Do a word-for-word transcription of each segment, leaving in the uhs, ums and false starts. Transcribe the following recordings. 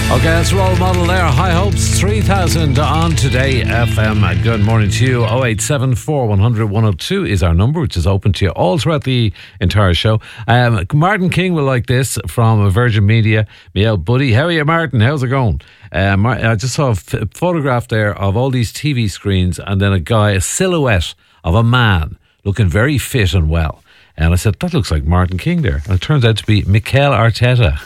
Okay, that's Role Model there. High Hopes three thousand on Today F M. Good morning to you. oh eight seven four, one hundred, one oh two is our number, which is open to you all throughout the entire show. Um, Martin King will like this from Virgin Media. Me old buddy. How are you, Martin? How's it going? Um, I just saw a f- photograph there of all these T V screens and then a guy, a silhouette of a man looking very fit and well. And I said, that looks like Martin King there. And it turns out to be Mikel Arteta.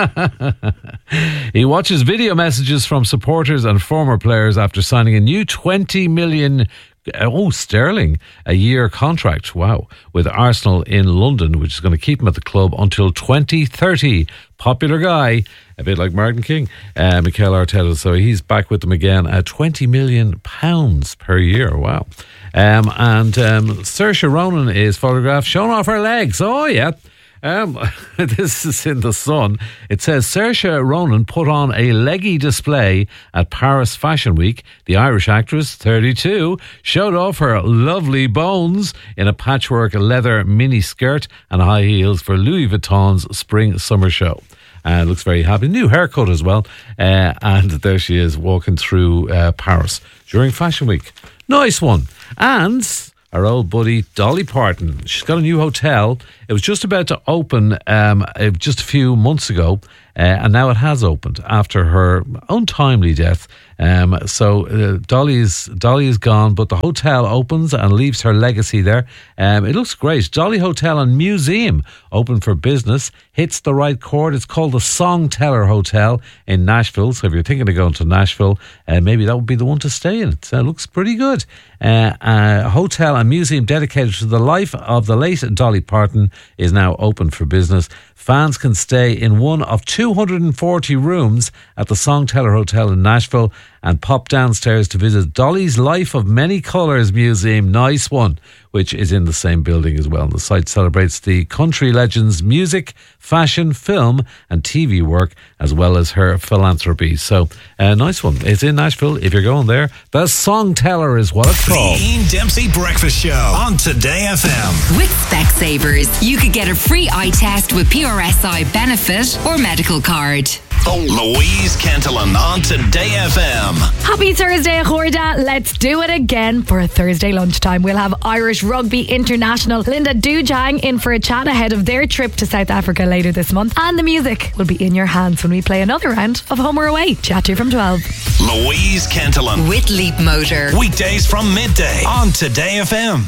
He watches video messages from supporters and former players after signing a new twenty million oh sterling a year contract. Wow. With Arsenal in London, which is going to keep him at the club until twenty thirty. Popular guy, a bit like Martin King, uh, Mikel Arteta. So he's back with them again at twenty million pounds per year. Wow. Um, and um, Saoirse Ronan is photographed showing off her legs. Oh, yeah. Um, this is in The Sun. It says Saoirse Ronan put on a leggy display at Paris Fashion Week. The Irish actress, thirty-two, showed off her lovely bones in a patchwork leather mini skirt and high heels for Louis Vuitton's spring summer show. Uh, looks very happy. New haircut as well. Uh, and there she is walking through uh, Paris during Fashion Week. Nice one. And our old buddy Dolly Parton, she's got a new hotel. It was just about to open um, just a few months ago, uh, and now it has opened after her untimely death. Um, so uh, Dolly's Dolly is gone, but the hotel opens and leaves her legacy there. Um, it looks great. Dolly Hotel and Museum open for business. Hits the right chord. It's called the Songteller Hotel in Nashville. So if you're thinking of going to Nashville, uh, maybe that would be the one to stay in. It uh, looks pretty good. Uh, a hotel and museum dedicated to the life of the late Dolly Parton is now open for business. Fans can stay in one of two hundred forty rooms at the Songteller Hotel in Nashville and pop downstairs to visit Dolly's Life of Many Colours Museum. Nice one, which is in the same building as well. The site celebrates the country legend's music, fashion, film and T V work, as well as her philanthropy. So, a uh, nice one. It's in Nashville. If you're going there, the Songteller is what it's called. The Ian Dempsey Breakfast Show on Today F M. With Specsavers, you could get a free eye test with P R S I benefit or medical card. Louise Cantillon on Today F M. Happy Thursday, Chorda. Let's do it again for a Thursday lunchtime. We'll have Irish Rugby International Linda Dujang in for a chat ahead of their trip to South Africa later this month. And the music will be in your hands when we play another round of Home or Away. Chat to you from twelve. Louise Cantillon. With Leap Motor. Weekdays from midday on Today F M.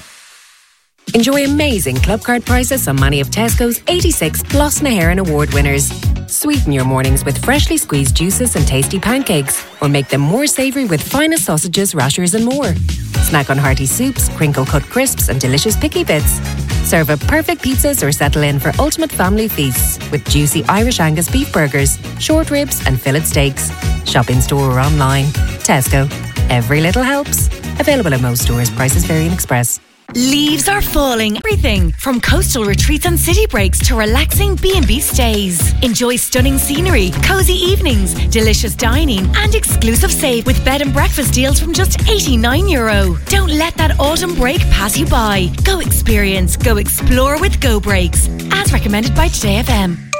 Enjoy amazing club card prices on many of Tesco's eighty-six Gloss na HÉireann Award winners. Sweeten your mornings with freshly squeezed juices and tasty pancakes, or make them more savoury with finest sausages, rashers and more. Snack on hearty soups, crinkle-cut crisps and delicious picky bits. Serve up perfect pizzas or settle in for ultimate family feasts with juicy Irish Angus beef burgers, short ribs and fillet steaks. Shop in store or online. Tesco. Every little helps. Available in most stores. Prices vary in Express. Leaves are falling. Everything from coastal retreats and city breaks to relaxing B and B stays. Enjoy stunning scenery, cozy evenings, delicious dining and exclusive save with bed and breakfast deals from just eighty-nine euro. Don't let that autumn break pass you by. Go experience, go explore with Go Breaks, as recommended by Today F M.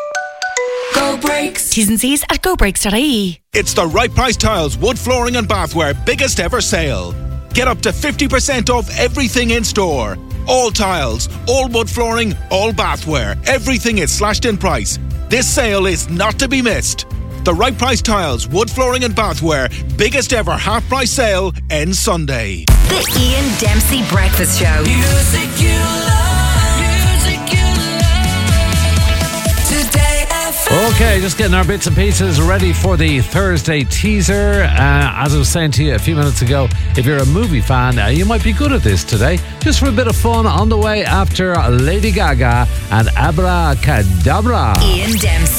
Go Breaks. T's and C's at go breaks dot I E. It's the Right Price Tiles Wood Flooring and Bathware biggest ever sale. Get up to fifty percent off everything in store. All tiles, all wood flooring, all bathware. Everything is slashed in price. This sale is not to be missed. The Right Price Tiles, Wood Flooring and Bathware biggest ever half price sale ends Sunday. The Ian Dempsey Breakfast Show. Music you love, music you love. Today F M. Okay, just getting our bits and pieces ready for the Thursday teaser. Uh, as I was saying to you a few minutes ago, if you're a movie fan, uh, you might be good at this today. Just for a bit of fun on the way after Lady Gaga and Abracadabra. Ian Dempsey.